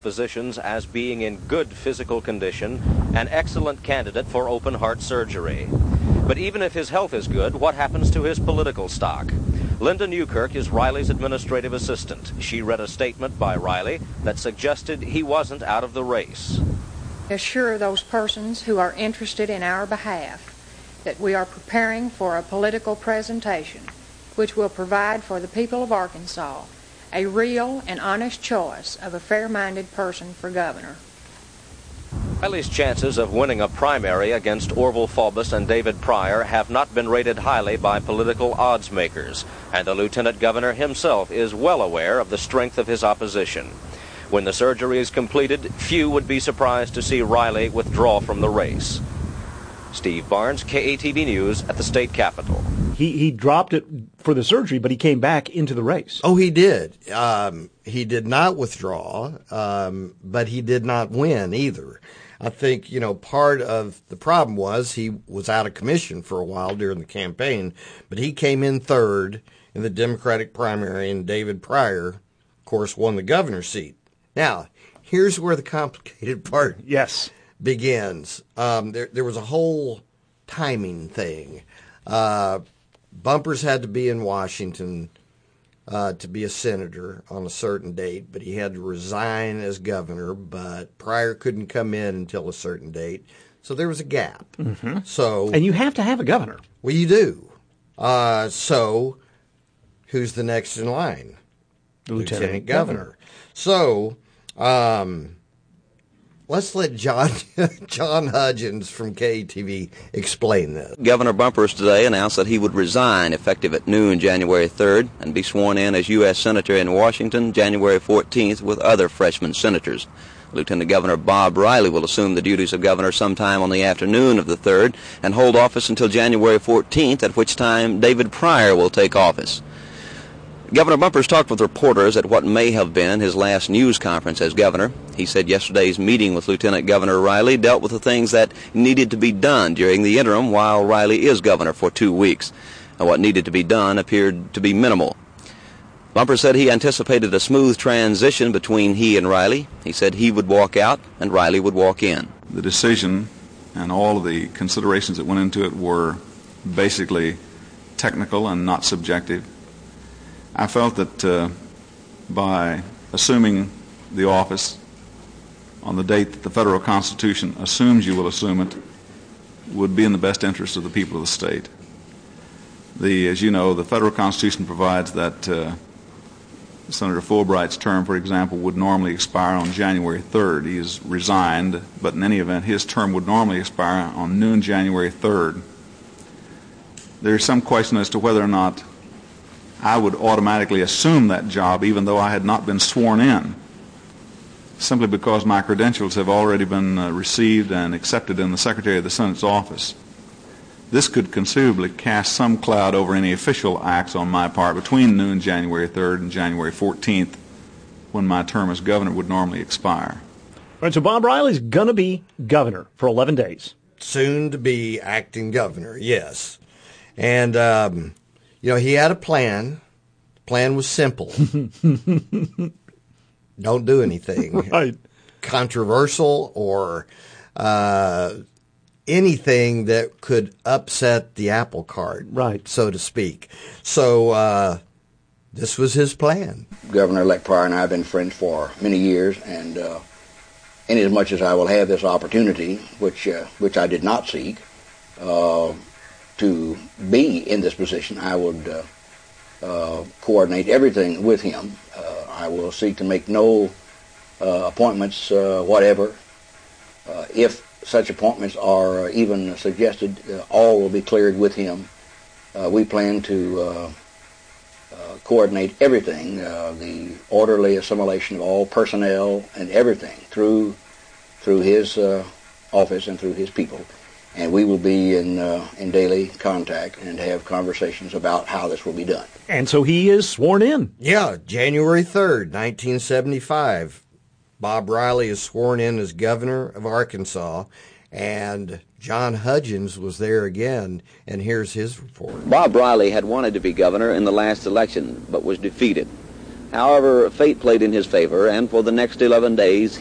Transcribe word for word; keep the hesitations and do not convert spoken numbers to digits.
physicians as being in good physical condition, an excellent candidate for open heart surgery. But even if his health is good, what happens to his political stock? Linda Newkirk is Riley's administrative assistant. She read a statement by Riley that suggested he wasn't out of the race. Assure those persons who are interested in our behalf that we are preparing for a political presentation which will provide for the people of Arkansas a real and honest choice of a fair-minded person for governor. Riley's chances of winning a primary against Orville Faubus and David Pryor have not been rated highly by political odds makers, and the lieutenant governor himself is well aware of the strength of his opposition. When the surgery is completed, few would be surprised to see Riley withdraw from the race. Steve Barnes, K A T V News at the state capitol. He he dropped it for the surgery, but he came back into the race. Oh, he did. Um, he did not withdraw, um, but he did not win either. I think, you know, part of the problem was he was out of commission for a while during the campaign, but he came in third in the Democratic primary, and David Pryor, of course, won the governor's seat. Now, here's where the complicated part yes. begins. Um, there, there was a whole timing thing. Uh, Bumpers had to be in Washington uh, to be a senator on a certain date, but he had to resign as governor, but Pryor couldn't come in until a certain date. So there was a gap. Mm-hmm. So, and you have to have a governor. Well, you do. Uh, so who's the next in line? The lieutenant, lieutenant governor. governor. So um, let's let John John Hudgens from K A T V explain this. Governor Bumpers today announced that he would resign effective at noon January third and be sworn in as U S Senator in Washington January fourteenth with other freshman senators. Lieutenant Governor Bob Riley will assume the duties of governor sometime on the afternoon of the third and hold office until January fourteenth, at which time David Pryor will take office. Governor Bumpers talked with reporters at what may have been his last news conference as governor. He said yesterday's meeting with Lieutenant Governor Riley dealt with the things that needed to be done during the interim while Riley is governor for two weeks. And what needed to be done appeared to be minimal. Bumpers said he anticipated a smooth transition between he and Riley. He said he would walk out and Riley would walk in. The decision and all of the considerations that went into it were basically technical and not subjective. I felt that uh, by assuming the office on the date that the federal Constitution assumes you will assume it would be in the best interest of the people of the state. The, as you know, the federal Constitution provides that uh, Senator Fulbright's term, for example, would normally expire on January third. He has resigned, but in any event, his term would normally expire on noon January third. There is some question as to whether or not I would automatically assume that job even though I had not been sworn in, simply because my credentials have already been uh, received and accepted in the Secretary of the Senate's office. This could conceivably cast some cloud over any official acts on my part between noon January third and January fourteenth, when my term as governor would normally expire. All right, so Bob Riley's going to be governor for eleven days. Soon to be acting governor, yes. And, um, you know, he had a plan. The plan was simple. Don't do anything right. controversial or uh, anything that could upset the apple cart, right, so to speak. So uh, this was his plan. Governor-elect Pryor and I have been friends for many years, and uh, inasmuch as I will have this opportunity, which uh, which I did not seek, uh, to be in this position, I would uh, uh, coordinate everything with him. Uh, I will seek to make no uh, appointments, uh, whatever. Uh, if such appointments are even suggested, uh, all will be cleared with him. Uh, we plan to uh, uh, coordinate everything, uh, the orderly assimilation of all personnel and everything through through his uh, office and through his people. And we will be in uh, in daily contact and have conversations about how this will be done. And so he is sworn in. Yeah, January third, nineteen seventy-five. Bob Riley is sworn in as governor of Arkansas, and John Hudgens was there again, and here's his report. Bob Riley had wanted to be governor in the last election, but was defeated. However, fate played in his favor, and for the next eleven days